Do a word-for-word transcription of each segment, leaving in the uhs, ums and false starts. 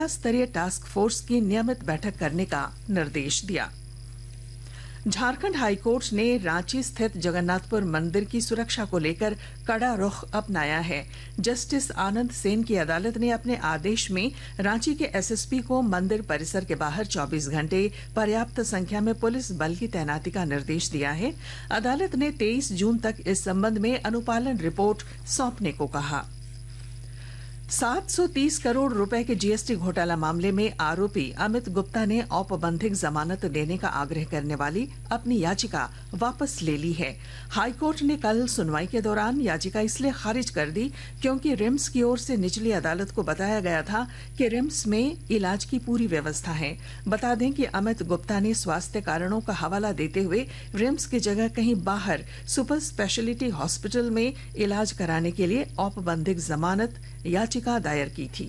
स्तरीय task force की नियमित बैठक करने का निर्देश दिया। झारखंड हाईकोर्ट ने रांची स्थित जगन्नाथपुर मंदिर की सुरक्षा को लेकर कड़ा रुख अपनाया है। जस्टिस आनंद सेन की अदालत ने अपने आदेश में रांची के एसएसपी को मंदिर परिसर के बाहर चौबीस घंटे पर्याप्त संख्या में पुलिस बल की तैनाती का निर्देश दिया है। अदालत ने तेईस जून तक इस संबंध में अनुपालन रिपोर्ट सौंपने को कहा। सात सौ तीस करोड़ रुपए के जीएसटी घोटाला मामले में आरोपी अमित गुप्ता ने औपबंधिक जमानत देने का आग्रह करने वाली अपनी याचिका वापस ले ली है। हाईकोर्ट ने कल सुनवाई के दौरान याचिका इसलिए खारिज कर दी क्योंकि रिम्स की ओर से निचली अदालत को बताया गया था कि रिम्स में इलाज की पूरी व्यवस्था है। बता दें कि अमित गुप्ता ने स्वास्थ्य कारणों का हवाला देते हुए रिम्स की जगह कहीं बाहर सुपर स्पेशलिटी हॉस्पिटल में इलाज कराने के लिए औपबंधिक जमानत याचिका दायर की थी।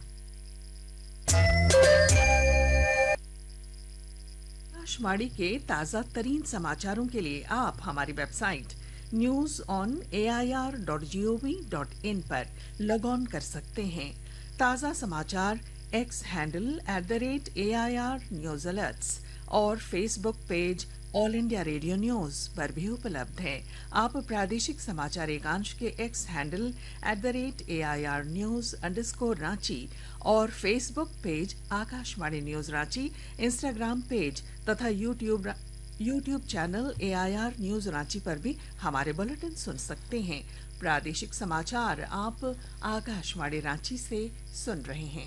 आकाशवाणी के ताजा तरीन समाचारों के लिए आप हमारी website news on A I R dot G O V dot in पर लॉग ऑन कर सकते हैं। ताजा समाचार x handle at the rate A I R news alerts और Facebook page all India radio news पर भी उपलब्ध है। आप प्रादेशिक समाचार एकांश के x handle at the rate A I R news underscore Ranchi और Facebook page Akashvani news Ranchi, Instagram page तथा YouTube YouTube channel A I R news Ranchi पर भी हमारे बुलेटिन सुन सकते हैं। प्रादेशिक समाचार आप आकाशवाणी रांची से सुन रहे हैं।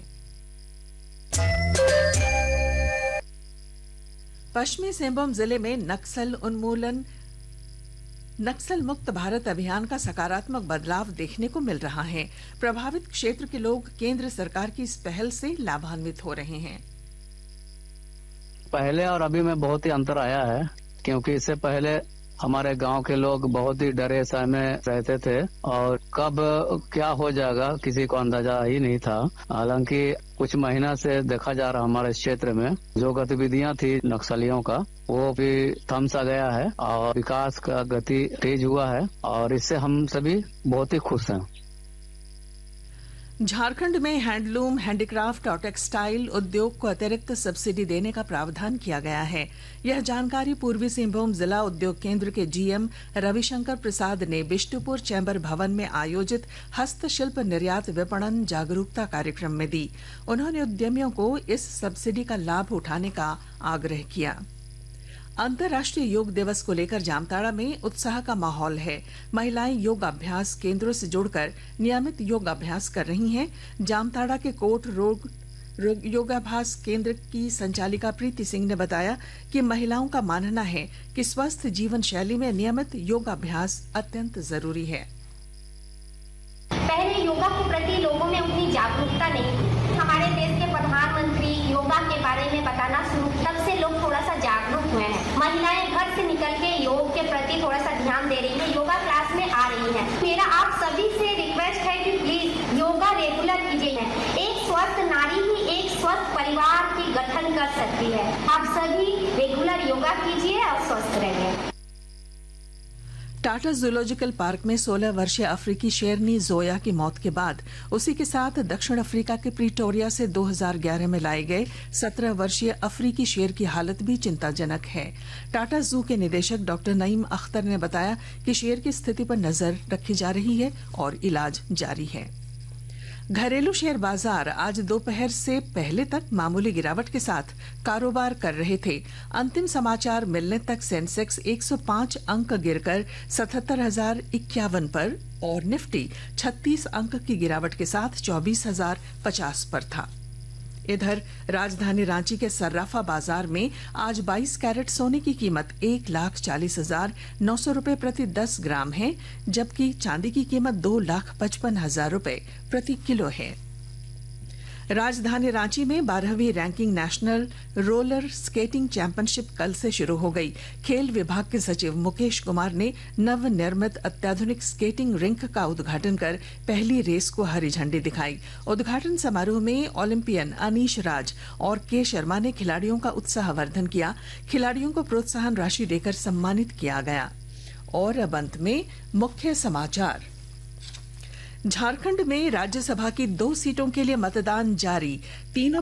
पश्चिमी सिंहभूम जिले में नक्सल उन्मूलन नक्सल मुक्त भारत अभियान का सकारात्मक बदलाव देखने को मिल रहा है। प्रभावित क्षेत्र के लोग केंद्र सरकार की इस पहल से लाभान्वित हो रहे हैं। पहले और अभी में बहुत ही अंतर आया है, क्योंकि इससे पहले हमारे गांव के लोग बहुत ही डरे सहमे रहते थे और कब क्या हो जाएगा किसी को अंदाजा ही नहीं था। हालांकि कुछ महीना से देखा जा रहा हमारे क्षेत्र में जो गतिविधियां थी नक्सलियों का वो भी थम सा गया है और विकास का गति तेज हुआ है और इससे हम सभी बहुत ही खुश हैं। झारखंड में हैंडलूम, हैंडीक्राफ्ट और टेक्सटाइल उद्योग को अतिरिक्त सब्सिडी देने का प्रावधान किया गया है। यह जानकारी पूर्वी सिंहभूम जिला उद्योग केंद्र के जीएम रविशंकर प्रसाद ने बिष्टुपुर चैम्बर भवन में आयोजित हस्तशिल्प निर्यात विपणन जागरूकता कार्यक्रम में दी। उन्होंने उद्यमियों को इस सब्सिडी का लाभ उठाने का आग्रह किया। अंतर्राष्ट्रीय योग दिवस को लेकर जामताड़ा में उत्साह का माहौल है। महिलाएं योग अभ्यास केंद्रों से जुड़कर नियमित योग अभ्यास कर रही हैं। जामताड़ा के कोट रोग योगाभ्यास केंद्र की संचालिका प्रीति सिंह ने बताया कि महिलाओं का मानना है कि स्वस्थ जीवन शैली में नियमित योगाभ्यास अत्यंत जरूरी है। पहले योगा के प्रति लोगों में उतनी जागरूकता नहीं थी। हमारे देश के प्रधानमंत्री योगा के बारे में बताना शुरू, तब से लोग थोड़ा सा जागरूक हुए हैं। महिलाएं घर से निकल के योग के प्रति थोड़ा सा ध्यान दे रही हैं, योगा क्लास में आ रही हैं। मेरा आप सभी से रिक्वेस्ट है कि प्लीज योगा रेगुलर कीजिए। एक स्वस्थ नारी ही एक स्वस्थ परिवार की गठन कर सकती है। आप सभी रेगुलर योगा कीजिए और स्वस्थ रहिए। टाटा जूलॉजिकल पार्क में सोलह वर्षीय अफ्रीकी शेरनी जोया की मौत के बाद उसी के साथ दक्षिण अफ्रीका के प्रीटोरिया से दो हज़ार ग्यारह में लाए गए सत्रह वर्षीय अफ्रीकी शेर की हालत भी चिंताजनक है। टाटा जू के निदेशक डॉक्टर नईम अख्तर ने बताया कि शेर की स्थिति पर नजर रखी जा रही है और इलाज जारी है। घरेलू शेयर बाजार आज दोपहर से पहले तक मामूली गिरावट के साथ कारोबार कर रहे थे। अंतिम समाचार मिलने तक सेंसेक्स एक सौ पाँच अंक गिरकर सतहत्तर हजार इक्यावन पर और निफ्टी छत्तीस अंक की गिरावट के साथ चौबीस हजार पचास पर था। इधर राजधानी रांची के सर्राफा बाजार में आज बाईस कैरेट सोने की कीमत एक लाख चालीस हजार नौ सौ रूपये प्रति दस ग्राम है, जबकि चांदी की कीमत दो लाख पचपन हजार रूपये प्रति किलो है। राजधानी रांची में बारहवीं ranking national roller skating championship कल से शुरू हो गई। खेल विभाग के सचिव मुकेश कुमार ने नवनिर्मित अत्याधुनिक स्केटिंग रिंक का उद्घाटन कर पहली रेस को हरी झंडी दिखाई। उद्घाटन समारोह में ओलंपियन अनीश राज और के शर्मा ने खिलाड़ियों का उत्साहवर्धन किया। खिलाड़ियों को प्रोत्साहन राशि देकर सम्मानित किया गया। और अब अंत में मुख्य समाचार। झारखंड में राज्यसभा की दो सीटों के लिए मतदान जारी। तीनों